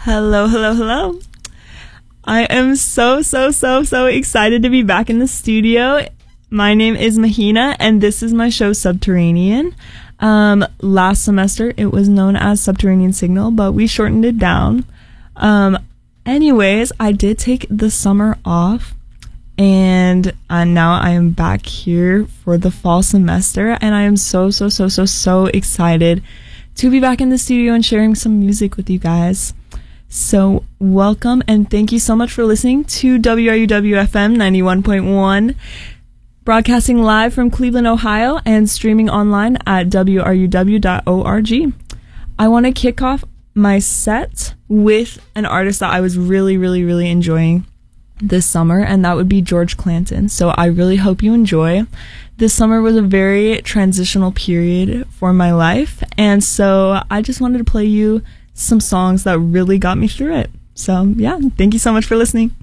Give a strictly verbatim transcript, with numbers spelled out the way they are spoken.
Hello, hello, hello. I am so, so, so, so excited to be back in the studio. My name is Mahina, and this is my show Subterranean. Um, last semester, it was known as Subterranean Signal, but we shortened it down. Um, anyways, I did take the summer off, and uh, now I am back here for the fall semester, and I am so, so, so, so, so excited to be back in the studio and sharing some music with you guys. So welcome, and thank you so much for listening to W R U W F M ninety-one point one, broadcasting live from Cleveland, Ohio, and streaming online at W R U W dot org. I want to kick off my set with an artist that I was really, really, really enjoying this summer, and that would be George Clanton. So I really hope you enjoy. This summer was a very transitional period for my life, and so I just wanted to play you some songs that really got me through it. So yeah, thank you so much for listening.